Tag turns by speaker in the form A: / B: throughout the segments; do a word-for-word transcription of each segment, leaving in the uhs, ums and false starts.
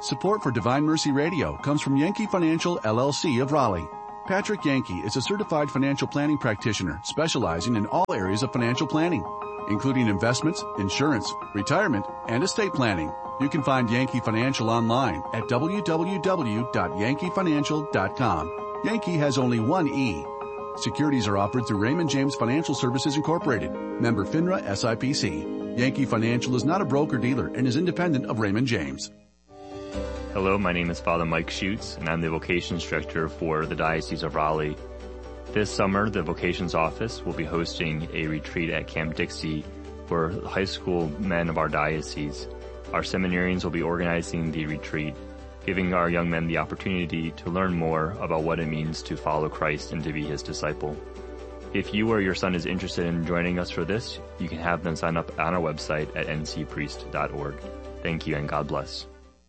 A: Support for Divine Mercy Radio comes from Yankee Financial, L L C of Raleigh. Patrick Yankee is a certified financial planning practitioner specializing in all areas of financial planning, including investments, insurance, retirement, and estate planning. You can find Yankee Financial online at w w w dot yankee financial dot com. Yankee has only one E. Securities are offered through Raymond James Financial Services Incorporated, member FINRA S I P C. Yankee Financial is not a broker-dealer and is independent of Raymond James.
B: Hello, my name is Father Mike Schutz, and I'm the Vocations Director for the Diocese of Raleigh. This summer, the Vocations Office will be hosting a retreat at Camp Dixie for high school men of our diocese. Our seminarians will be organizing the retreat, giving our young men the opportunity to learn more about what it means to follow Christ and to be his disciple. If you or your son is interested in joining us for this, you can have them sign up on our website at n c priest dot org. Thank you and God bless.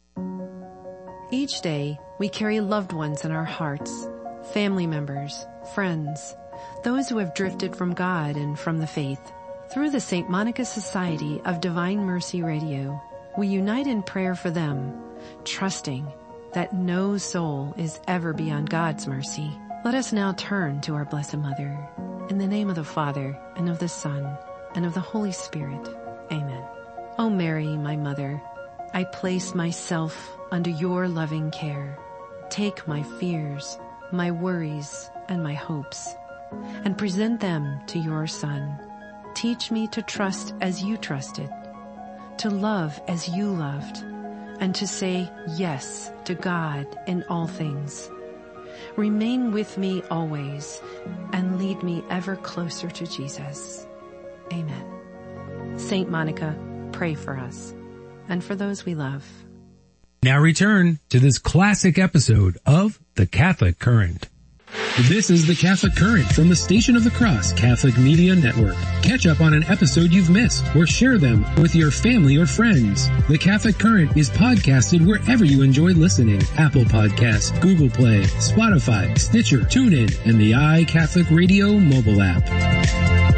C: Each day, we carry loved ones in our hearts, family members, friends, those who have drifted from God and from the faith. Through the Saint Monica Society of Divine Mercy Radio, we unite in prayer for them, trusting that no soul is ever beyond God's mercy. Let us now turn to our Blessed Mother. In the name of the Father, and of the Son, and of the Holy Spirit. Amen. O Mary, my Mother, I place myself under your loving care. Take my fears, my worries, and my hopes, and present them to your Son. Teach me to trust as you trusted, to love as you loved, and to say yes to God in all things. Remain with me always, and lead me ever closer to Jesus. Amen. Saint Monica, pray for us, and for those we love.
D: Now return to this classic episode of The Catholic Current. This is The Catholic Current from the Station of the Cross Catholic Media Network. Catch up on an episode you've missed or share them with your family or friends. The Catholic Current is podcasted wherever you enjoy listening. Apple Podcasts, Google Play, Spotify, Stitcher, TuneIn, and the iCatholic Radio mobile app.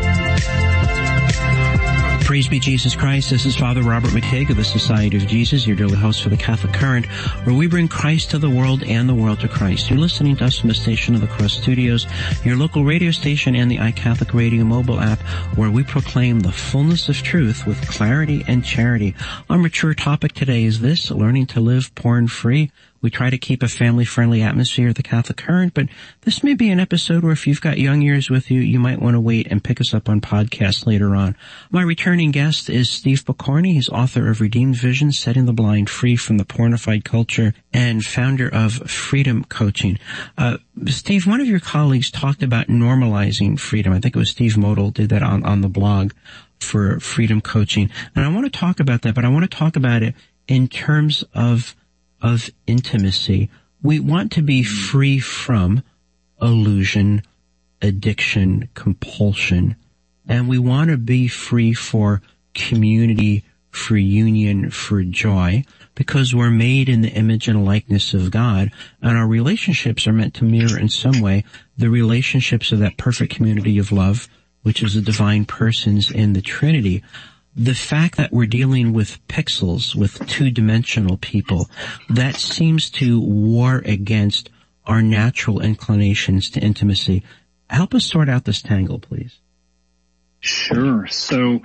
E: Praise be Jesus Christ. This is Father Robert McTigg of the Society of Jesus, your daily host for the Catholic Current, where we bring Christ to the world and the world to Christ. You're listening to us from the Station of the Cross Studios, your local radio station, and the iCatholic Radio mobile app, where we proclaim the fullness of truth with clarity and charity. Our mature topic today is this: learning to live porn-free. We try to keep a family-friendly atmosphere at the Catholic Current, but this may be an episode where if you've got young ears with you, you might want to wait and pick us up on podcast later on. My returning guest is Steve Pokorny. He's author of Redeemed Vision, Setting the Blind Free from the Pornified Culture, and founder of Freedom Coaching. Uh, Steve, one of your colleagues talked about normalizing freedom. I think it was Steve Model did that on, on the blog for Freedom Coaching. And I want to talk about that, but I want to talk about it in terms of of intimacy. We want to be free from illusion, addiction, compulsion, and we want to be free for community, for union, for joy, because we're made in the image and likeness of God, and our relationships are meant to mirror in some way the relationships of that perfect community of love, which is the divine persons in the Trinity. The fact that we're dealing with pixels, with two-dimensional people, that seems to war against our natural inclinations to intimacy. Help us sort out this tangle, please.
F: Sure. So,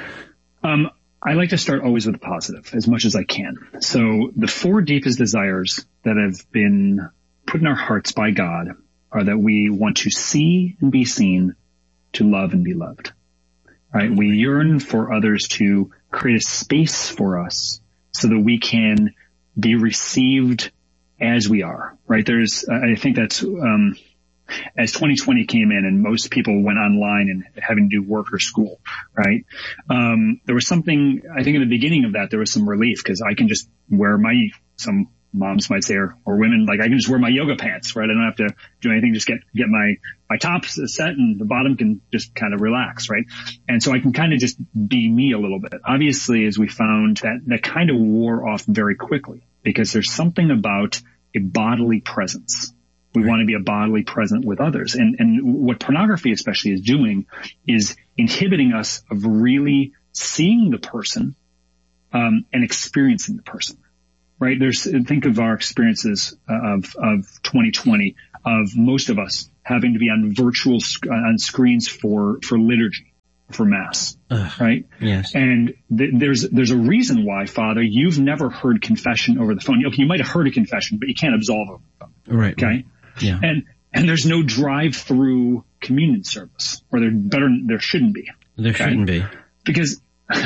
F: um, I like to start always with the positive as much as I can. So the four deepest desires that have been put in our hearts by God are that we want to see and be seen, to love and be loved. Right? We yearn for others to create a space for us so that we can be received as we are, right? There's, I think that's, um, as twenty twenty came in and most people went online and having to do work or school, right? Um, there was something, I think in the beginning of that, there was some relief because I can just wear my, some moms might say, or, or women, like I can just wear my yoga pants, right? I don't have to do anything, just get, get my, my tops set and the bottom can just kind of relax, right? And so I can kind of just be me a little bit. Obviously, as we found that, that kind of wore off very quickly because there's something about a bodily presence. We want to be a bodily present with others. And, and what pornography especially is doing is inhibiting us of really seeing the person, um, and experiencing the person. right? There's, think of our experiences of, of twenty twenty, of most of us having to be on virtual, on screens for, for liturgy, for mass,
E: Ugh,
F: right?
E: Yes.
F: And th- there's, there's a reason why, Father, you've never heard confession over the phone. Okay, you might have heard a confession, but you can't absolve over the phone.
E: Right.
F: Okay.
E: Right. Yeah.
F: And, and there's no drive-through communion service, or there better, there shouldn't be.
E: There
F: okay?
E: shouldn't be.
F: Because,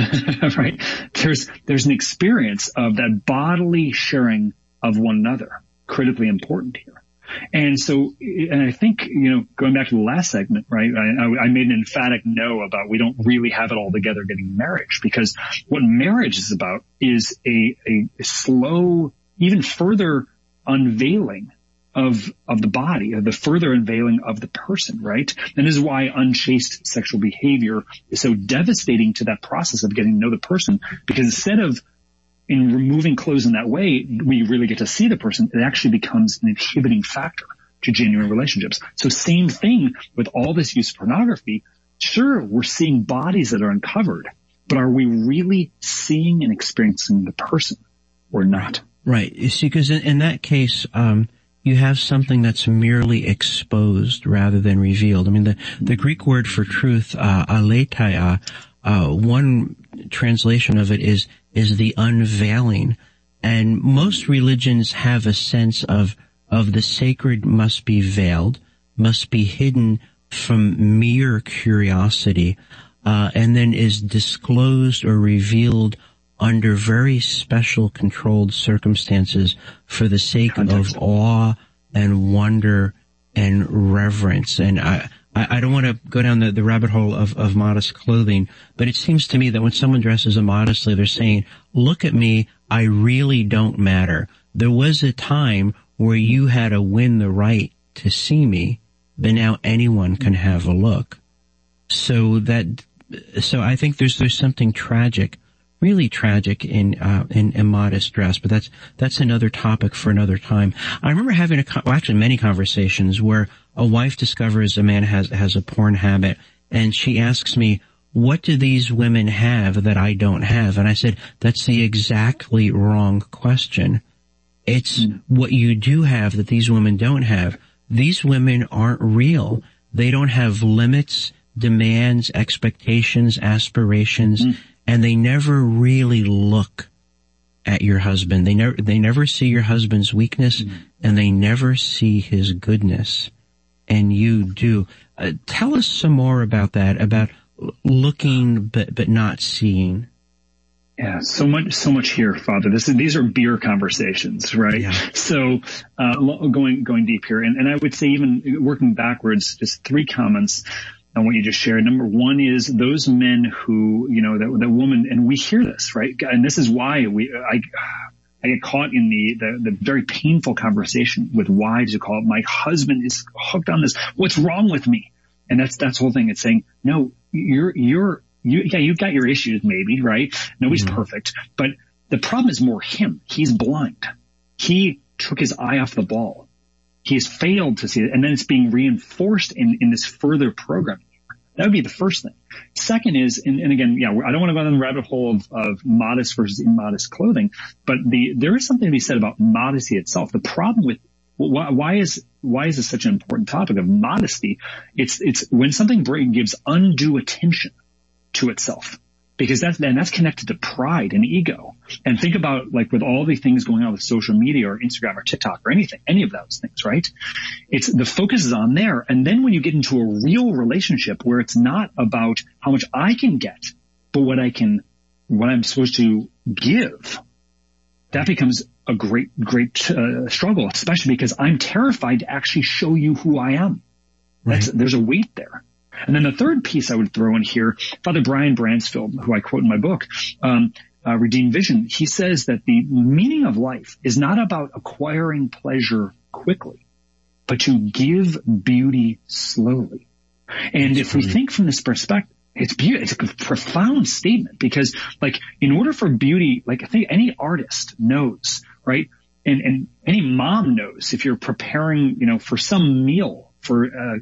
F: right, there's, there's an experience of that bodily sharing of one another, critically important here. And so, and I think, you know, going back to the last segment, right, I, I made an emphatic no about we don't really have it all together getting marriage, because what marriage is about is a, a slow, even further unveiling of, of the body, of the further unveiling of the person, right? And this is why unchaste sexual behavior is so devastating to that process of getting to know the person, because instead of in removing clothes in that way, we really get to see the person. It actually becomes an inhibiting factor to genuine relationships. So same thing with all this use of pornography. Sure, we're seeing bodies that are uncovered, but are we really seeing and experiencing the person or not?
E: Right. You see, because in, in that case, um, you have something that's merely exposed rather than revealed. I mean, the, the Greek word for truth, uh, aletheia, uh, one translation of it is, is the unveiling. And most religions have a sense of, of the sacred must be veiled, must be hidden from mere curiosity, uh, and then is disclosed or revealed under very special controlled circumstances for the sake Context. of awe and wonder and reverence. And I, I, I don't want to go down the, the rabbit hole of, of modest clothing, but it seems to me that when someone dresses immodestly, they're saying, look at me, I really don't matter. There was a time where you had to win the right to see me, but now anyone can have a look. So that, so I think there's, there's something tragic, really tragic in, uh, in immodest dress, but that's, that's another topic for another time. I remember having a, well, actually many conversations where a wife discovers a man has, has a porn habit, and she asks me, what do these women have that I don't have? And I said, that's the exactly wrong question. It's mm. what you do have that these women don't have. These women aren't real. They don't have limits, demands, expectations, aspirations, mm. and they never really look at your husband. They never, they never see your husband's weakness, mm. and they never see his goodness. And you do. Uh, tell us some more about that, about looking but, but not seeing.
F: Yeah, so much, so much here, Father. This is, these are beer conversations, right? Yeah. So, uh, going, going deep here. And, and I would say even working backwards, just three comments on what you just shared. Number one is those men who, you know, that, that woman, and we hear this, right? And this is why we, I, I get caught in the, the, the very painful conversation with wives who call it, my husband is hooked on this. What's wrong with me? And that's, that's the whole thing. It's saying, no, you're, you're, you, yeah, you've got your issues maybe, right? Nobody's mm-hmm. perfect, but the problem is more him. He's blind. He took his eye off the ball. He has failed to see it. And then it's being reinforced in, in this further programming. That would be the first thing. Second is, and, and again, yeah, I don't want to go down the rabbit hole of, of modest versus immodest clothing, but the, there is something to be said about modesty itself. The problem with, why, why is, why is this such an important topic of modesty? It's, it's when something gives undue attention to itself, because that's, and that's connected to pride and ego. And think about, like, with all the things going on with social media or Instagram or TikTok or anything, any of those things, right? It's, the focus is on there. And then when you get into a real relationship where it's not about how much I can get, but what I can, what I'm supposed to give, that becomes a great, great uh, struggle, especially because I'm terrified to actually show you who I am. That's, right. There's a weight there. And then the third piece I would throw in here, Father Brian Bransfield, who I quote in my book, um, uh, Redeemed Vision, he says that the meaning of life is not about acquiring pleasure quickly, but to give beauty slowly. And That's if funny. we think from this perspective, it's beautiful. It's a profound statement, because, like, in order for beauty, like, I think any artist knows, right? And, and any mom knows, if you're preparing, you know, for some meal, for uh,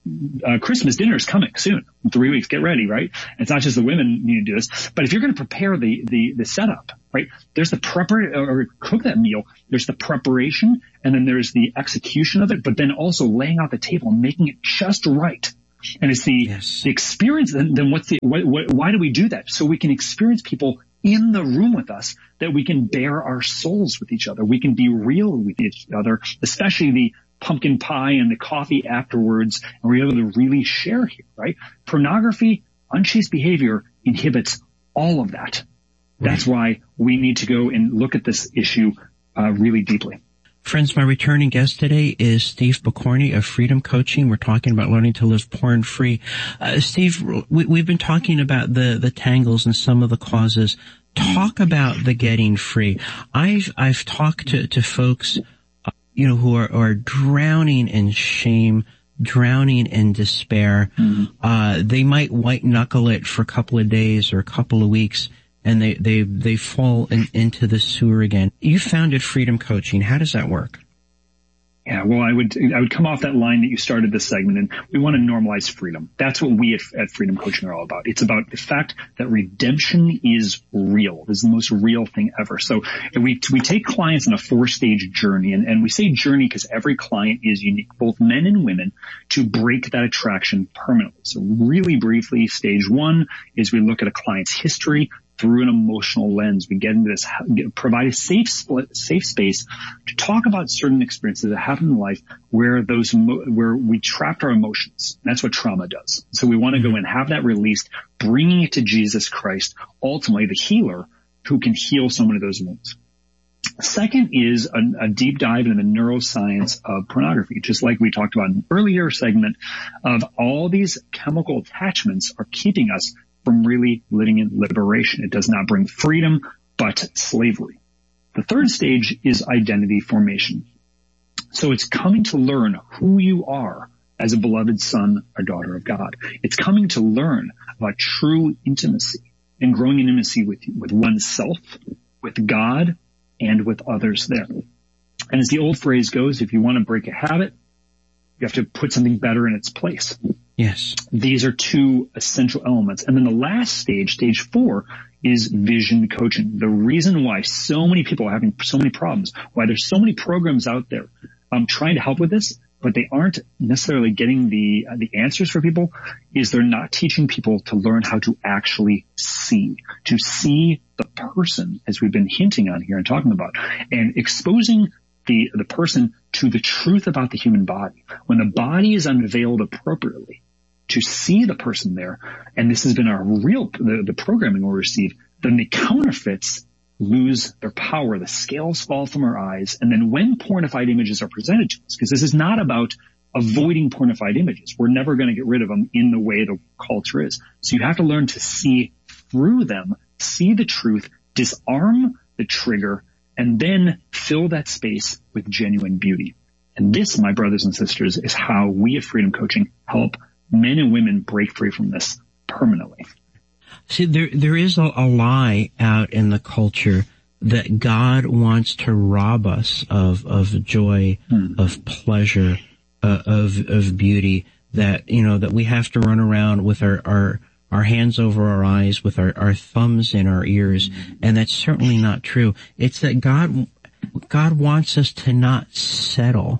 F: uh Christmas dinner is coming soon. In three weeks, get ready, right? And it's not just the women need to do this, but if you're going to prepare the the the setup, right? There's the prepar or cook that meal. There's the preparation, and then there's the execution of it. But then also laying out the table and making it just right. And it's the yes. the experience. Then, then what's the what, what, why do we do that? So we can experience people in the room with us, that we can bare our souls with each other. We can be real with each other, especially the pumpkin pie and the coffee afterwards, and we're able to really share here, right? Pornography, unchaste behavior inhibits all of that. That's why we need to go and look at this issue uh, really deeply.
E: Friends, my returning guest today is Steve Pokorny of Freedom Coaching. We're talking about learning to live porn-free. Uh, Steve, we, we've been talking about the, the tangles and some of the causes. Talk about the getting free. I've, I've talked to, to folks, uh, you know, who are, are drowning in shame, drowning in despair. Mm-hmm. Uh, they might white knuckle it for a couple of days or a couple of weeks, and they, they, they fall in, into the sewer again. You founded Freedom Coaching. How does that work?
F: Yeah, well, I would, I would come off that line that you started this segment, and we want to normalize freedom. That's what we at, at Freedom Coaching are all about. It's about the fact that redemption is real. This is the most real thing ever. So we, we take clients on a four stage journey, and, and we say journey because every client is unique, both men and women, to break that attraction permanently. So really briefly, stage one is we look at a client's history through an emotional lens. We get into this, provide a safe split, safe space to talk about certain experiences that happen in life where those, where we trapped our emotions. That's what trauma does. So we want to go and have that released, bringing it to Jesus Christ, ultimately the healer who can heal so many of those wounds. Second is a, a deep dive into the neuroscience of pornography, just like we talked about in an earlier segment of all these chemical attachments are keeping us from really living in liberation. It does not bring freedom, but slavery. The third stage is identity formation. So it's coming to learn who you are as a beloved son or daughter of God. It's coming to learn about true intimacy and growing in intimacy with, with oneself, with God, and with others there. And as the old phrase goes, if you want to break a habit, you have to put something better in its place.
E: Yes.
F: These are two essential elements. And then the last stage, stage four, is vision coaching. The reason why so many people are having so many problems, why there's so many programs out there um, trying to help with this, but they aren't necessarily getting the uh, the answers for people, is they're not teaching people to learn how to actually see, to see the person, as we've been hinting on here and talking about, and exposing the the person to the truth about the human body. When the body is unveiled appropriately, to see the person there, and this has been our real, the, the programming we receive, then the counterfeits lose their power. The scales fall from our eyes. And then when pornified images are presented to us, because this is not about avoiding pornified images. We're never going to get rid of them in the way the culture is. So you have to learn to see through them, see the truth, disarm the trigger, and then fill that space with genuine beauty. And this, my brothers and sisters, is how we at Freedom Coaching help men and women break free from this permanently.
E: See, there there is a, a lie out in the culture that God wants to rob us of of joy, hmm. of pleasure, uh, of of beauty. That you know that we have to run around with our our, our hands over our eyes, with our, our thumbs in our ears, and that's certainly not true. It's that God God wants us to not settle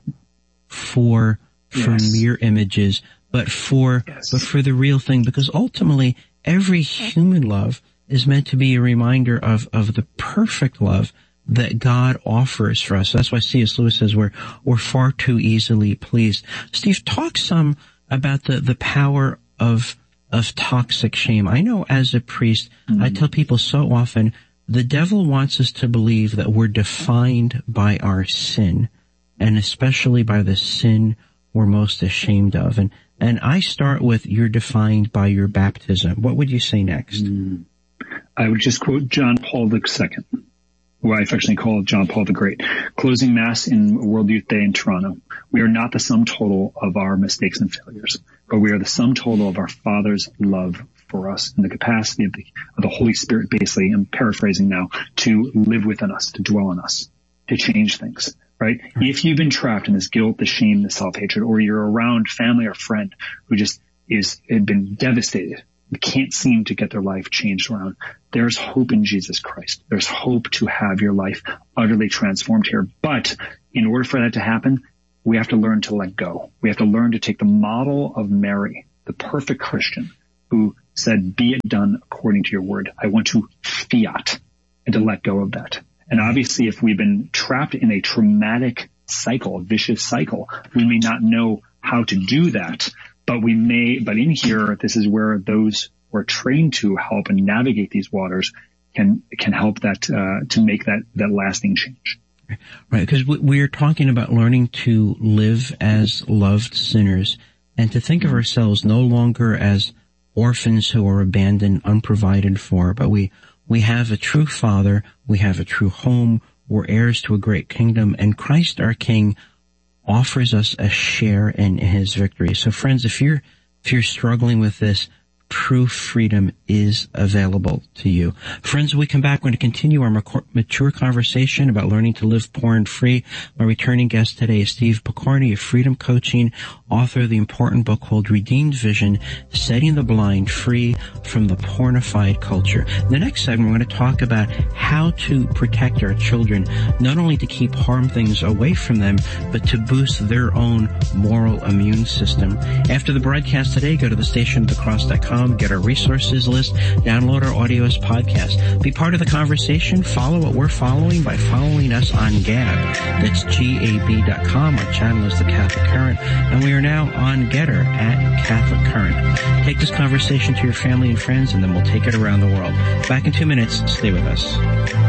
E: for for yes. mere images, but for yes. but for the real thing, because ultimately every human love is meant to be a reminder of of the perfect love that God offers for us. That's why C S Lewis says we're we're far too easily pleased. Steve, talk some about the the power of of toxic shame. I know as a priest, mm-hmm. I tell people so often, the devil wants us to believe that we're defined by our sin, and especially by the sin we're most ashamed of. And And I start with, you're defined by your baptism. What would you say next?
F: Mm. I would just quote John Paul the Second, who I affectionately call John Paul the Great. Closing Mass in World Youth Day in Toronto. We are not the sum total of our mistakes and failures, but we are the sum total of our Father's love for us and the capacity of the, of the Holy Spirit, basically, I'm paraphrasing now, to live within us, to dwell in us, to change things. right? If you've been trapped in this guilt, the shame, the self-hatred, or you're around family or friend who just is, had been devastated, can't seem to get their life changed around, there's hope in Jesus Christ. There's hope to have your life utterly transformed here. But in order for that to happen, we have to learn to let go. We have to learn to take the model of Mary, the perfect Christian, who said, be it done according to your word. I want to fiat, and to let go of that. And obviously, if we've been trapped in a traumatic cycle, a vicious cycle, we may not know how to do that. But we may, but in here, this is where those who are trained to help and navigate these waters can, can help that, uh, to make that, that lasting change.
E: Right. Because we are talking about learning to live as loved sinners and to think of ourselves no longer as orphans who are abandoned, unprovided for, but we, we have a true Father. We have a true home. We're heirs to a great kingdom, and Christ our King offers us a share in his victory. So friends, if you're, if you're struggling with this, true freedom is available to you. Friends, when we come back, we're going to continue our mature conversation about learning to live poor and free. My returning guest today is Steve Pokorny of Freedom Coaching, author of the important book called Redeemed Vision, Setting the Blind Free from the Pornified Culture. In the next segment, we're going to talk about how to protect our children, not only to keep harm things away from them, but to boost their own moral immune system. After the broadcast today, go to the station of the cross dot com. Get our resources list, download our audio as podcast. Be part of the conversation. Follow what we're following by following us on Gab. That's G A B dot com. Our channel is The Catholic Current, and we are now on Getter at Catholic Current. Take this conversation to your family and friends, and then we'll take it around the world. Back in two minutes. Stay with us.